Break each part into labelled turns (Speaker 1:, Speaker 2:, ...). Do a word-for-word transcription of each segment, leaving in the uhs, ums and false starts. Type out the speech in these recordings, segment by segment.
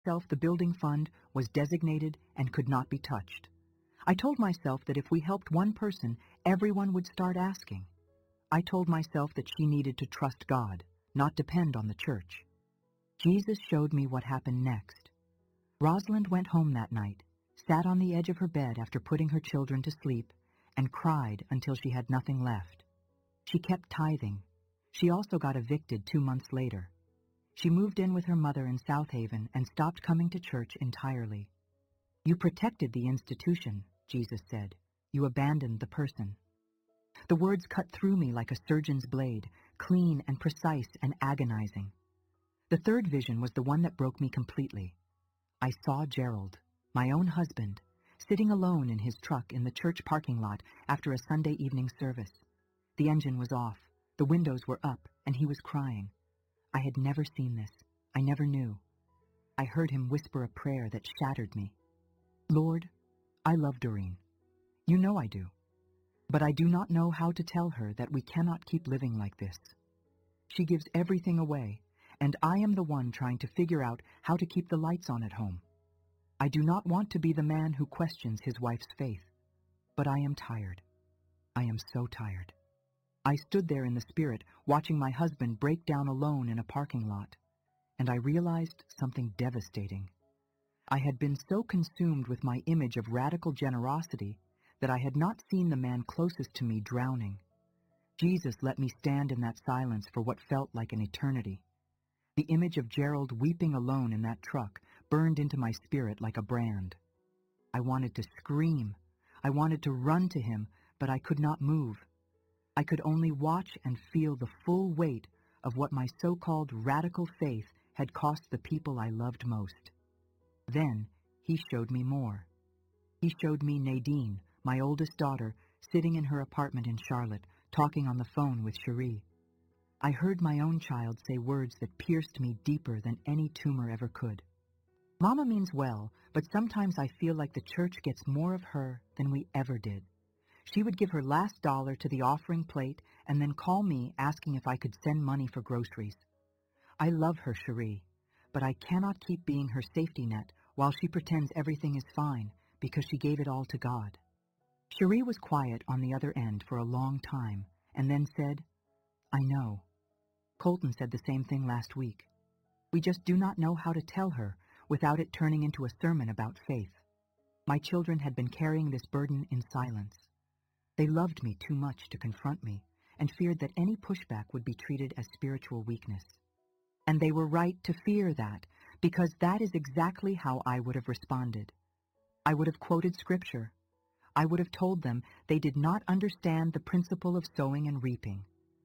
Speaker 1: myself the building fund was designated and could not be touched. I told myself that if we helped one person, everyone would start asking. I told myself that she needed to trust God, not depend on the church. Jesus showed me what happened next. Rosalind went home that night, sat on the edge of her bed after putting her children to sleep, and cried until she had nothing left. She kept tithing. She also got evicted two months later. She moved in with her mother in South Haven and stopped coming to church entirely. You protected the institution, Jesus said. You abandoned the person. The words cut through me like a surgeon's blade, clean and precise and agonizing. The third vision was the one that broke me completely. I saw Gerald, my own husband, sitting alone in his truck in the church parking lot after a Sunday evening service. The engine was off, the windows were up, and he was crying. I had never seen this. I never knew. I heard him whisper a prayer that shattered me. Lord, I love Doreen. You know I do. But I do not know how to tell her that we cannot keep living like this. She gives everything away, and I am the one trying to figure out how to keep the lights on at home. I do not want to be the man who questions his wife's faith, but I am tired. I am so tired. I stood there in the spirit, watching my husband break down alone in a parking lot, and I realized something devastating. I had been so consumed with my image of radical generosity that I had not seen the man closest to me drowning. Jesus let me stand in that silence for what felt like an eternity. The image of Gerald weeping alone in that truck burned into my spirit like a brand. I wanted to scream. I wanted to run to him, but I could not move. I could only watch and feel the full weight of what my so-called radical faith had cost the people I loved most. Then he showed me more. He showed me Nadine, my oldest daughter, sitting in her apartment in Charlotte, talking on the phone with Cherie. I heard my own child say words that pierced me deeper than any tumor ever could. Mama means well, but sometimes I feel like the church gets more of her than we ever did. She would give her last dollar to the offering plate and then call me asking if I could send money for groceries. I love her, Cherie, but I cannot keep being her safety net while she pretends everything is fine because she gave it all to God. Cherie was quiet on the other end for a long time and then said, I know. Colton said the same thing last week. We just do not know how to tell her without it turning into a sermon about faith. My children had been carrying this burden in silence. They loved me too much to confront me and feared that any pushback would be treated as spiritual weakness. And they were right to fear that, because that is exactly how I would have responded. I would have quoted scripture. I would have told them they did not understand the principle of sowing and reaping.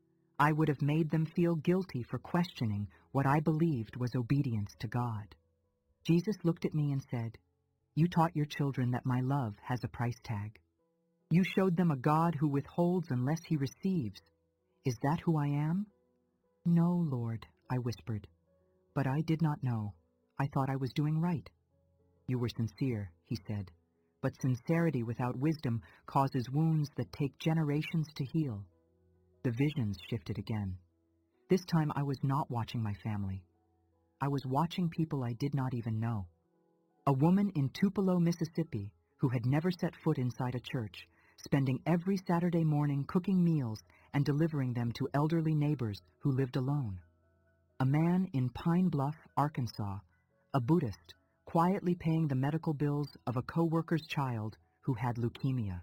Speaker 1: I would have made them feel guilty for questioning what I believed was obedience to God. Jesus looked at me and said, You taught your children that my love has a price tag. You showed them a God who withholds unless he receives. Is that who I am? No, Lord, I whispered. But I did not know. I thought I was doing right. You were sincere, he said. But sincerity without wisdom causes wounds that take generations to heal. The visions shifted again. This time I was not watching my family. I was watching people I did not even know. A woman in Tupelo, Mississippi, who had never set foot inside a church, spending every Saturday morning cooking meals and delivering them to elderly neighbors who lived alone. A man in Pine Bluff, Arkansas, a Buddhist, quietly paying the medical bills of a co-worker's child who had leukemia.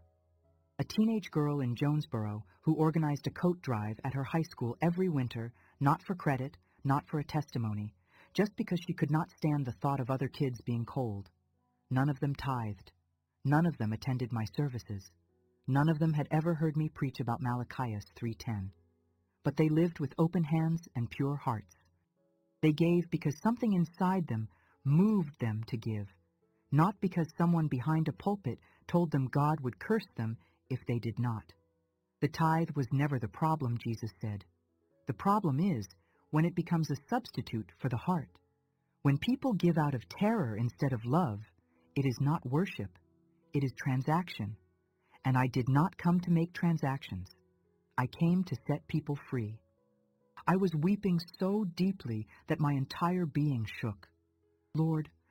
Speaker 1: A teenage girl in Jonesboro who organized a coat drive at her high school every winter, not for credit, not for a testimony, just because she could not stand the thought of other kids being cold. None of them tithed. None of them attended my services. None of them had ever heard me preach about Malachias three ten. But they lived with open hands and pure hearts. They gave because something inside them moved them to give, not because someone behind a pulpit told them God would curse them if they did not. The tithe was never the problem, Jesus said. The problem is when it becomes a substitute for the heart. When people give out of terror instead of love, it is not worship, it is transaction. And I did not come to make transactions. I came to set people free. I was weeping so deeply that my entire being shook. Lord,